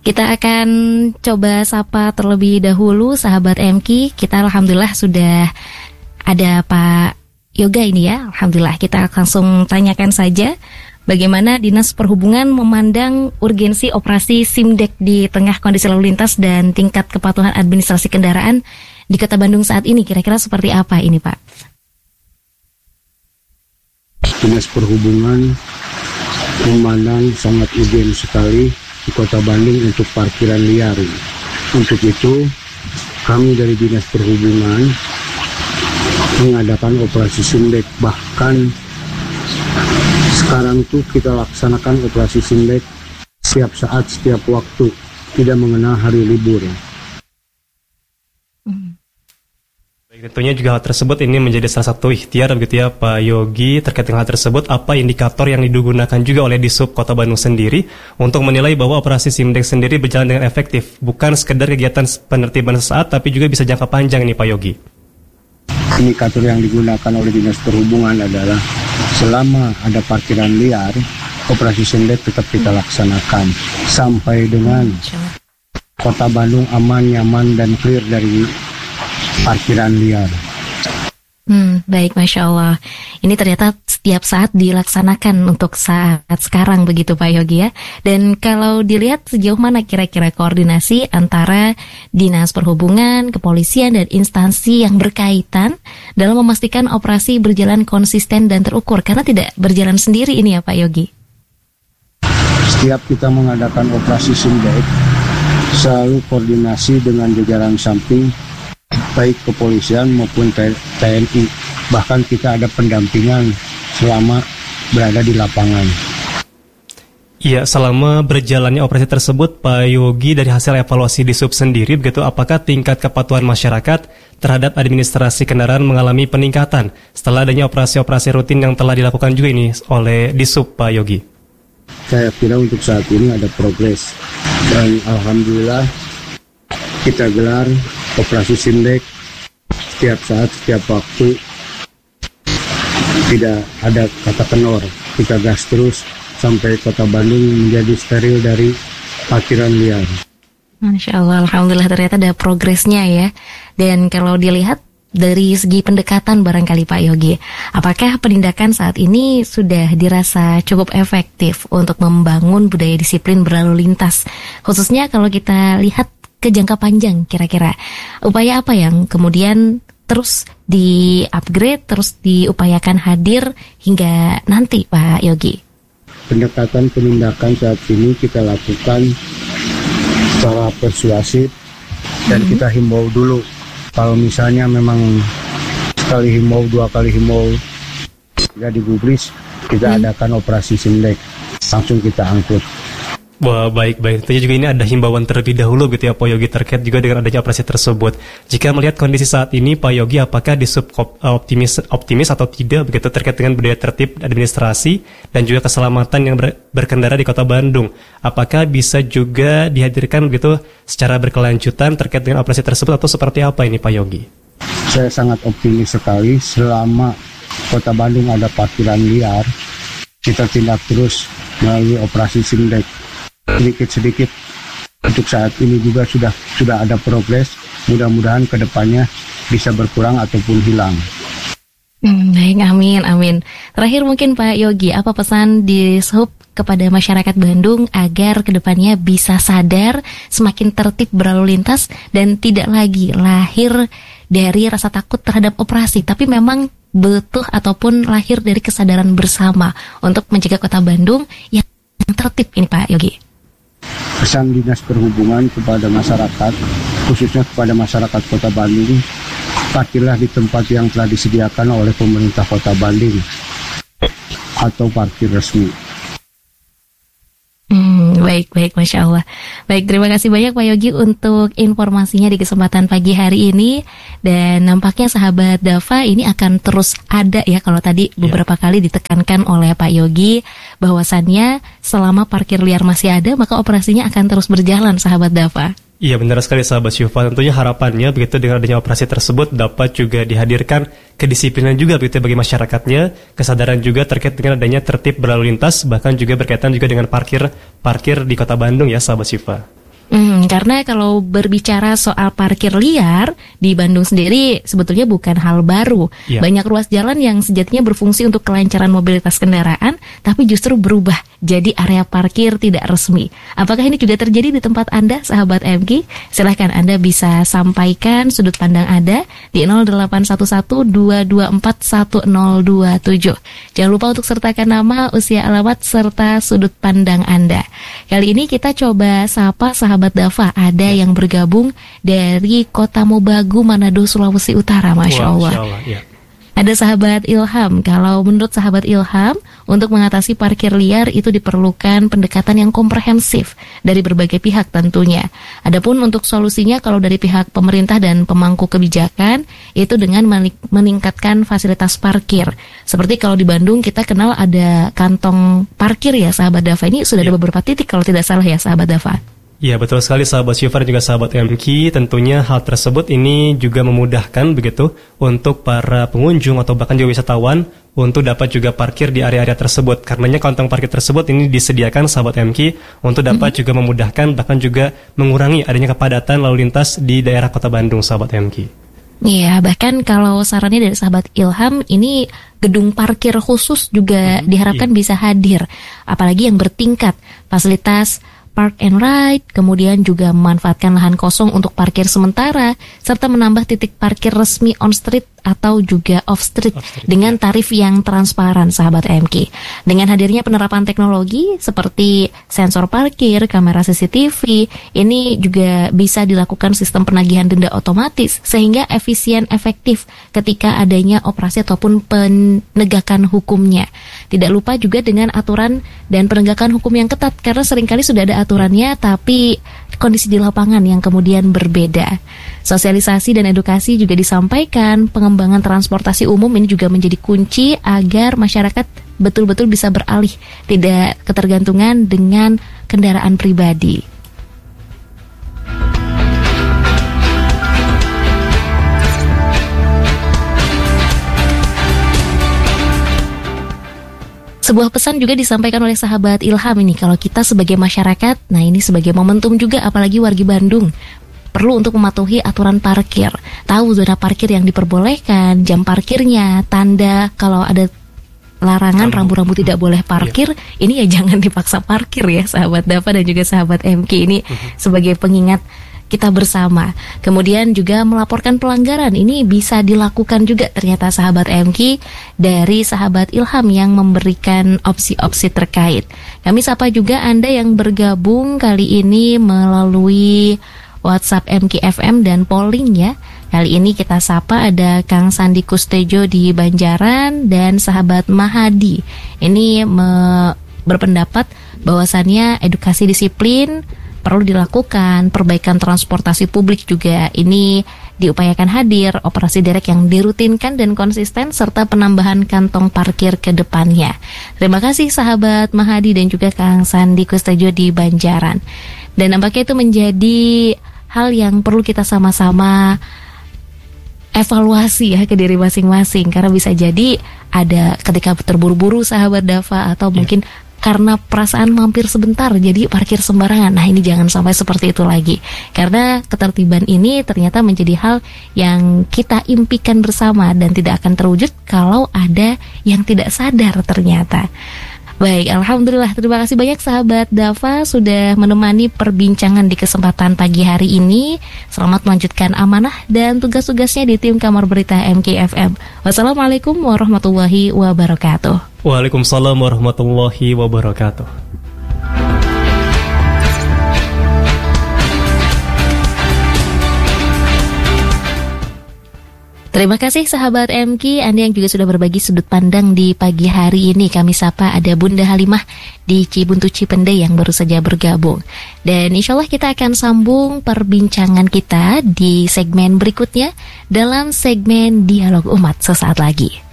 Kita akan coba sapa terlebih dahulu sahabat MK. Kita alhamdulillah sudah ada Pak Yoga ini ya. Alhamdulillah, kita langsung tanyakan saja bagaimana Dinas Perhubungan memandang urgensi operasi SIMDEK di tengah kondisi lalu lintas dan tingkat kepatuhan administrasi kendaraan di Kota Bandung saat ini. Kira-kira seperti apa ini, Pak? Dinas Perhubungan memandang sangat urgen sekali di Kota Bandung untuk parkiran liar. Untuk itu, kami dari Dinas Perhubungan mengadakan operasi SIMDEK. Bahkan sekarang tuh kita laksanakan operasi SIMDEK setiap saat, setiap waktu, tidak mengenal hari libur. Tentunya juga hal tersebut ini menjadi salah satu ikhtiar begitu ya Pak Yogi. Terkait dengan hal tersebut, apa indikator yang digunakan juga oleh Disub Kota Bandung sendiri untuk menilai bahwa operasi SIMDEK sendiri berjalan dengan efektif, bukan sekedar kegiatan penertiban sesaat tapi juga bisa jangka panjang nih Pak Yogi? Indikator yang digunakan oleh Dinas Perhubungan adalah selama ada parkiran liar, operasi SIMDEK tetap kita laksanakan sampai dengan Kota Bandung aman, nyaman, dan clear dari parkiran liar. Baik, Masya Allah. Ini ternyata setiap saat dilaksanakan untuk saat sekarang begitu Pak Yogi ya. Dan kalau dilihat sejauh mana kira-kira koordinasi antara Dinas Perhubungan, Kepolisian, dan instansi yang berkaitan dalam memastikan operasi berjalan konsisten dan terukur, karena tidak berjalan sendiri ini ya Pak Yogi. Setiap kita mengadakan operasi SIMDEK, selalu koordinasi dengan jajaran samping, baik kepolisian maupun TNI. Bahkan kita ada pendampingan selama berada di lapangan. Iya, selama berjalannya operasi tersebut, Pak Yogi, dari hasil evaluasi Disub sendiri, begitu, apakah tingkat kepatuhan masyarakat terhadap administrasi kendaraan mengalami peningkatan setelah adanya operasi-operasi rutin yang telah dilakukan juga ini oleh Disub, Pak Yogi? Saya kira untuk saat ini ada progres, dan alhamdulillah kita gelar operasi SIMDEK setiap saat, setiap waktu, tidak ada kata kendor. Kita gas terus sampai Kota Bandung menjadi steril dari parkiran liar. Masya Allah, alhamdulillah ternyata ada progresnya ya. Dan kalau dilihat dari segi pendekatan barangkali Pak Yogi, apakah penindakan saat ini sudah dirasa cukup efektif untuk membangun budaya disiplin berlalu lintas? Khususnya kalau kita lihat ke jangka panjang, kira-kira upaya apa yang kemudian terus di-upgrade, terus diupayakan hadir hingga nanti Pak Yogi? Pendekatan penindakan saat ini kita lakukan secara persuasif dan kita himbau dulu. Kalau misalnya memang sekali himbau, dua kali himbau tidak digubris, kita adakan operasi SIMDEK, langsung kita angkut. Wah, baik-baik. Tentunya juga ini ada himbauan terlebih dahulu gitu ya Pak Yogi terkait juga dengan adanya operasi tersebut. Jika melihat kondisi saat ini Pak Yogi, apakah Disub optimis atau tidak begitu terkait dengan budaya tertib administrasi dan juga keselamatan yang berkendara di Kota Bandung? Apakah bisa juga dihadirkan begitu secara berkelanjutan terkait dengan operasi tersebut atau seperti apa ini Pak Yogi? Saya sangat optimis sekali. Selama Kota Bandung ada parkiran liar, kita tindak terus melalui operasi SIMDEK. Sedikit-sedikit untuk saat ini juga sudah ada progres. Mudah-mudahan kedepannya bisa berkurang ataupun hilang. Baik, amin. Terakhir mungkin Pak Yogi, apa pesan di Disub kepada masyarakat Bandung agar kedepannya bisa sadar, semakin tertib berlalu lintas dan tidak lagi lahir dari rasa takut terhadap operasi, tapi memang butuh ataupun lahir dari kesadaran bersama untuk mencegah Kota Bandung yang tertib ini Pak Yogi? Pesan Dinas Perhubungan kepada masyarakat, khususnya kepada masyarakat Kota Bandung, parkirlah di tempat yang telah disediakan oleh pemerintah Kota Bandung atau parkir resmi. Baik, Masya Allah. Baik, terima kasih banyak Pak Yogi untuk informasinya di kesempatan pagi hari ini. Dan nampaknya sahabat Dava ini akan terus ada ya, kalau tadi beberapa kali ditekankan oleh Pak Yogi bahwasannya selama parkir liar masih ada, maka operasinya akan terus berjalan sahabat Dava. Iya, benar sekali sahabat Syifa. Tentunya harapannya begitu dengan adanya operasi tersebut dapat juga dihadirkan kedisiplinan juga begitu bagi masyarakatnya, kesadaran juga terkait dengan adanya tertib berlalu lintas, bahkan juga berkaitan juga dengan parkir di Kota Bandung ya sahabat Syifa. Karena kalau berbicara soal parkir liar di Bandung sendiri sebetulnya bukan hal baru. Iya. Banyak ruas jalan yang sejatinya berfungsi untuk kelancaran mobilitas kendaraan, tapi justru berubah jadi area parkir tidak resmi. Apakah ini juga terjadi di tempat Anda, sahabat MG? Silahkan Anda bisa sampaikan sudut pandang Anda di 0811-224-1027. Jangan lupa untuk sertakan nama, usia, alamat, serta sudut pandang Anda. Kali ini kita coba sapa sahabat Dava. Ada yang bergabung dari Kota Mobagu, Manado, Sulawesi Utara. Masya Allah. Ya. Ada sahabat Ilham. Kalau menurut sahabat Ilham, untuk mengatasi parkir liar itu diperlukan pendekatan yang komprehensif dari berbagai pihak tentunya. Adapun untuk solusinya kalau dari pihak pemerintah dan pemangku kebijakan itu dengan meningkatkan fasilitas parkir. Seperti kalau di Bandung kita kenal ada kantong parkir ya sahabat Dava. Ini sudah ada beberapa titik kalau tidak salah ya sahabat Dava. Ya, betul sekali sahabat Syifa dan juga sahabat MK. Tentunya hal tersebut ini juga memudahkan begitu untuk para pengunjung atau bahkan juga wisatawan untuk dapat juga parkir di area-area tersebut. Karenanya kantong parkir tersebut ini disediakan sahabat MK untuk dapat juga memudahkan bahkan juga mengurangi adanya kepadatan lalu lintas di daerah Kota Bandung sahabat MK. Iya, bahkan kalau sarannya dari sahabat Ilham, ini gedung parkir khusus juga diharapkan bisa hadir. Apalagi yang bertingkat, fasilitas park and ride, kemudian juga memanfaatkan lahan kosong untuk parkir sementara, serta menambah titik parkir resmi on street atau juga off street dengan tarif yang transparan sahabat MK. Dengan hadirnya penerapan teknologi seperti sensor parkir, kamera CCTV, ini juga bisa dilakukan sistem penagihan denda otomatis sehingga efisien efektif ketika adanya operasi ataupun penegakan hukumnya. Tidak lupa juga dengan aturan dan penegakan hukum yang ketat karena seringkali sudah ada aturannya tapi kondisi di lapangan yang kemudian berbeda. Sosialisasi dan edukasi juga disampaikan. Pengembangan transportasi umum ini juga menjadi kunci agar masyarakat betul-betul bisa beralih, tidak ketergantungan dengan kendaraan pribadi. Sebuah pesan juga disampaikan oleh sahabat Ilham ini, kalau kita sebagai masyarakat, nah ini sebagai momentum juga apalagi wargi Bandung, perlu untuk mematuhi aturan parkir, tahu zona parkir yang diperbolehkan, jam parkirnya, tanda kalau ada larangan rambu-rambu tidak boleh parkir, ini ya jangan dipaksa parkir ya sahabat Dava dan juga sahabat MK ini sebagai pengingat kita bersama. Kemudian juga melaporkan pelanggaran, ini bisa dilakukan juga ternyata sahabat MK dari sahabat Ilham yang memberikan opsi-opsi terkait. Kami sapa juga Anda yang bergabung kali ini melalui WhatsApp MK FM dan polling ya. Kali ini kita sapa ada Kang Sandi Kustejo di Banjaran dan sahabat Mahadi. Ini berpendapat bahwasannya edukasi disiplin perlu dilakukan, perbaikan transportasi publik juga ini diupayakan hadir, operasi derek yang dirutinkan dan konsisten, serta penambahan kantong parkir ke depannya. Terima kasih sahabat Mahadi dan juga Kang Sandi Kustejo di Banjaran. Dan nampaknya itu menjadi hal yang perlu kita sama-sama evaluasi ya ke diri masing-masing, karena bisa jadi ada ketika terburu-buru sahabat Dava atau mungkin karena perasaan mampir sebentar jadi parkir sembarangan. Nah ini jangan sampai seperti itu lagi, karena ketertiban ini ternyata menjadi hal yang kita impikan bersama dan tidak akan terwujud kalau ada yang tidak sadar ternyata. Baik, alhamdulillah, terima kasih banyak sahabat Dava sudah menemani perbincangan di kesempatan pagi hari ini. Selamat melanjutkan amanah dan tugas-tugasnya di tim Kamar Berita MKFM. Wassalamualaikum warahmatullahi wabarakatuh. Waalaikumsalam warahmatullahi wabarakatuh. Terima kasih sahabat MK, Anda yang juga sudah berbagi sudut pandang di pagi hari ini. Kami sapa ada Bunda Halimah di Cibuntu Cipende yang baru saja bergabung. Dan insya Allah kita akan sambung perbincangan kita di segmen berikutnya dalam segmen Dialog Umat sesaat lagi.